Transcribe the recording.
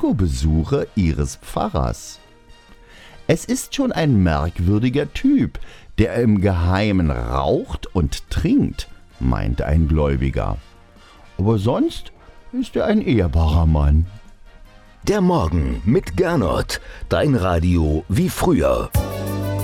Diskobesuche ihres Pfarrers. Es ist schon ein merkwürdiger Typ, der im Geheimen raucht und trinkt, meinte ein Gläubiger. Aber sonst ist er ein ehrbarer Mann. Der Morgen mit Gernot, dein Radio wie früher.